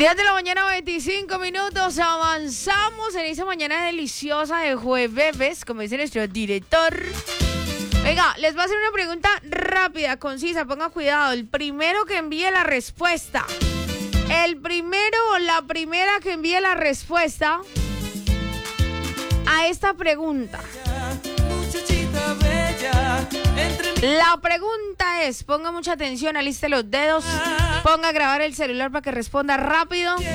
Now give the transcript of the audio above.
10 de la mañana, 25 minutos. Avanzamos en esa mañana deliciosa de jueves, como dice nuestro director. Venga, les voy a hacer una pregunta rápida, concisa, ponga cuidado. El primero que envíe la respuesta, el primero o la primera que envíe la respuesta a esta pregunta. La pregunta es, ponga mucha atención, aliste los dedos, ponga a grabar el celular para que responda rápido.